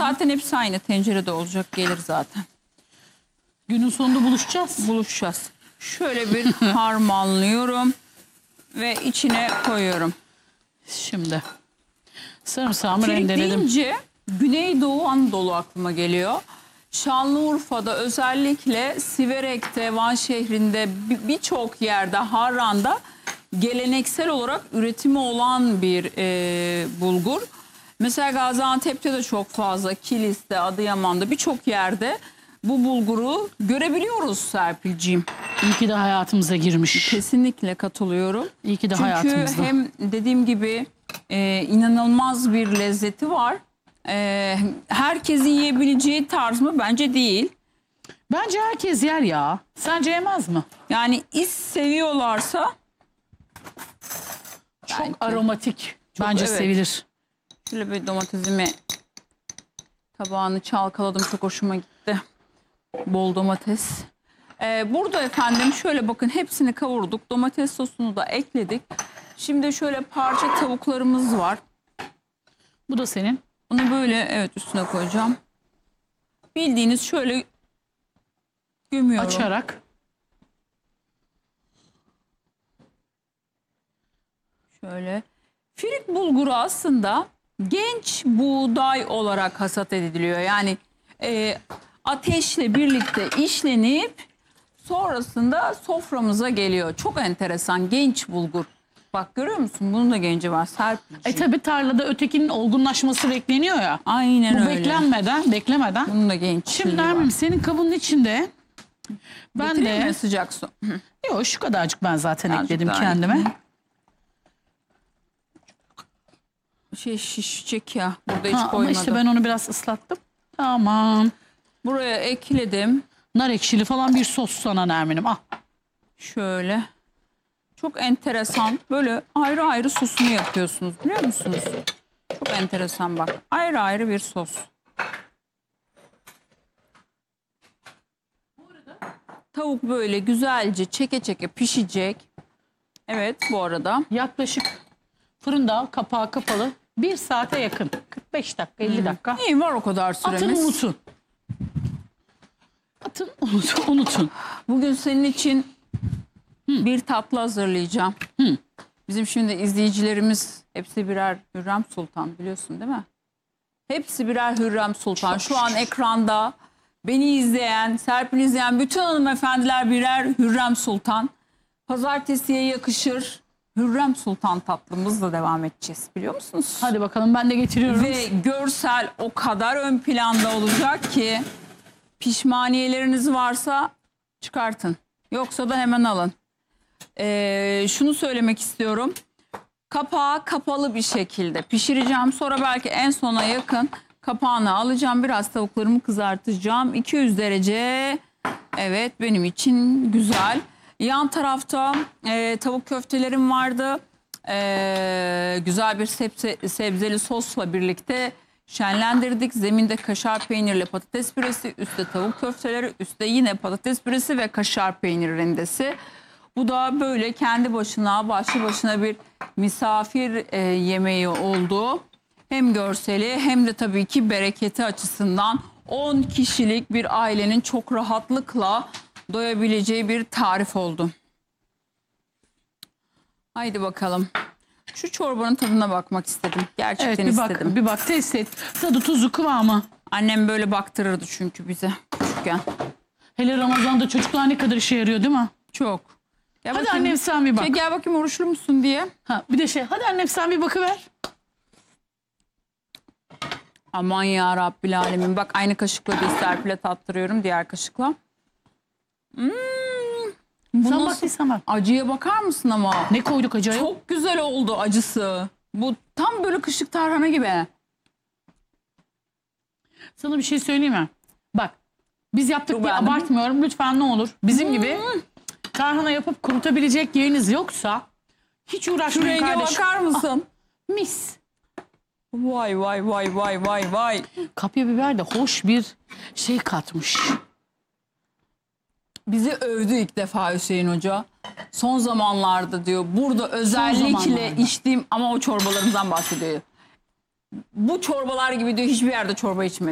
zaten hepsi aynı tencerede olacak, gelir zaten. Günün sonunda buluşacağız. Buluşacağız. Şöyle bir harmanlıyorum ve içine koyuyorum. Şimdi sarımsağımı Firik rendeledim. deyince Güneydoğu Anadolu aklıma geliyor. Şanlıurfa'da, özellikle Siverek'te, Van şehrinde, birçok yerde, Harran'da geleneksel olarak üretimi olan bir bulgur. Mesela Gaziantep'te de çok fazla, Kilis'te, Adıyaman'da, birçok yerde bu bulguru görebiliyoruz Serpilciğim. İyi ki de hayatımıza girmiş. Kesinlikle katılıyorum. İyi ki de Çünkü hayatımızda. hem dediğim gibi inanılmaz bir lezzeti var. Herkesin yiyebileceği tarz mı? Bence değil. Bence herkes yer ya. Sence yemez mi? Yani seviyorlarsa Çok belki. aromatik. Bence evet. sevilir. Şöyle bir domatesimi tabağını çalkaladım. Çok hoşuma gitti. Bol domates. Burada efendim şöyle bakın, hepsini kavurduk. Domates sosunu da ekledik. Şimdi şöyle parça tavuklarımız var. Bu da senin. Onu böyle evet üstüne koyacağım. Bildiğiniz şöyle gömüyorum. Açarak. Şöyle. Firik bulguru aslında genç buğday olarak hasat ediliyor. Yani ateşle birlikte işlenip sonrasında soframıza geliyor. Çok enteresan, genç bulgur. Bak görüyor musun? Bunun da genci var Serpilciğim. Tabi tarlada ötekinin olgunlaşması bekleniyor ya. Aynen Bu öyle. beklemeden. Bunun da genç. Şimdi Nermin, senin kabının içinde ben Getireyim de mi sıcak su? yok şu kadarcık ben zaten Azıcık ekledim daha kendime. Şişecek ya. Burada hiç Ama koymadım. işte ben onu biraz ıslattım. Tamam. Buraya ekledim. Nar ekşili falan bir sos sana Nermin'im. Ah. Şöyle. Çok enteresan. Böyle ayrı ayrı sosunu yapıyorsunuz, biliyor musunuz? Çok enteresan bak. Ayrı ayrı bir sos. Tavuk böyle güzelce çeke çeke pişecek. Evet, bu arada. Yaklaşık fırında kapağı kapalı 1 saate yakın. 45 dakika 50 dakika. İyi, var o kadar süremiz. Atın unutun. Atın unutun. Bugün senin için bir tatlı hazırlayacağım. Bizim şimdi izleyicilerimiz hepsi birer Hürrem Sultan, biliyorsun değil mi? Hepsi birer Hürrem Sultan. Şu an ekranda beni izleyen, Serpil izleyen bütün hanımefendiler birer Hürrem Sultan. Pazartesiye yakışır Hürrem Sultan tatlımızla devam edeceğiz, biliyor musunuz? Hadi bakalım, ben de getiriyorum. Ve görsel o kadar ön planda olacak ki pişmaniyeleriniz varsa çıkartın. Yoksa da hemen alın. Şunu söylemek istiyorum. Kapağı kapalı bir şekilde pişireceğim. Sonra belki en sona yakın kapağını alacağım. Biraz tavuklarımı kızartacağım. 200 derece. Evet, benim için güzel. Yan tarafta tavuk köftelerim vardı. Güzel bir sebzeli sosla birlikte şenlendirdik. Zeminde kaşar peynirli patates püresi, üstte tavuk köfteleri, üstte yine patates püresi ve kaşar peynir rendesi. Bu da böyle kendi başına, başlı başına bir misafir yemeği oldu. Hem görseli hem de tabii ki bereketi açısından 10 kişilik bir ailenin çok rahatlıkla doyabileceği bir tarif oldu. Haydi bakalım. Şu çorbanın tadına bakmak istedim. Gerçekten Evet, istedim. bir bak, test et. Tadı, tuzu, kıvamı. Annem böyle baktırırdı çünkü bize küçükken. Hele Ramazan'da çocuklar ne kadar işe yarıyor değil mi? Çok. Gel Hadi bakayım. annem sen bir bak. Gel bakayım, oruçlu musun diye. Ha, bir de hadi annem sen bir bakıver. Aman ya Rabbil Alemin. Bak, aynı kaşıkla değil, Serpil'e tattırıyorum diğer kaşıkla. Bu Sen nasıl? baktıysan bak. Acıya bakar mısın ama? Ne koyduk acayip? Çok güzel oldu acısı. Bu tam böyle kışlık tarhana gibi. Sana bir şey söyleyeyim mi? Bak, biz yaptık Çok diye beğendim. abartmıyorum. Lütfen ne olur. Bizim gibi tarhana yapıp kurutabilecek yeriniz yoksa hiç Şu uğraşmayın renge kardeşim. bakar mısın? Mis. Vay vay vay vay vay vay. Kapya biber de hoş bir şey katmış. Bizi övdü ilk defa Hüseyin Hoca. Son zamanlarda diyor. Burada özellikle zamanlarda. içtiğim, ama o çorbalarımızdan bahsediyor. Bu çorbalar gibi diyor, hiçbir yerde çorba içmedim.